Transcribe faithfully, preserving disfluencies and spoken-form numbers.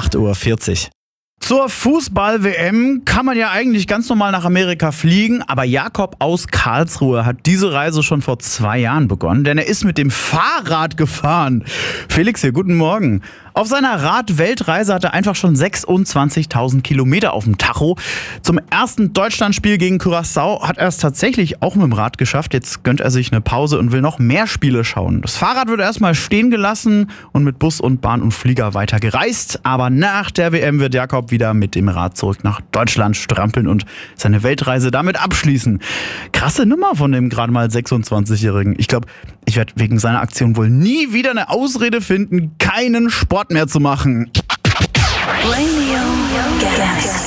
acht Uhr vierzig. Zur Fußball-W M kann man ja eigentlich ganz normal nach Amerika fliegen, aber Jakob aus Karlsruhe hat diese Reise schon vor zwei Jahren begonnen, denn er ist mit dem Fahrrad gefahren. Felix hier, guten Morgen. Auf seiner Rad-Weltreise hat er einfach schon sechsundzwanzigtausend Kilometer auf dem Tacho. Zum ersten Deutschlandspiel gegen Curaçao hat er es tatsächlich auch mit dem Rad geschafft. Jetzt gönnt er sich eine Pause und will noch mehr Spiele schauen. Das Fahrrad wird erstmal stehen gelassen und mit Bus und Bahn und Flieger weiter gereist. Aber nach der W M wird Jakob wieder mit dem Rad zurück nach Deutschland strampeln und seine Weltreise damit abschließen. Krasse Nummer von dem gerade mal sechsundzwanzigjährigen. Ich glaube, ich werde wegen seiner Aktion wohl nie wieder eine Ausrede finden, keinen Sport mehr zu machen. Radio Gas.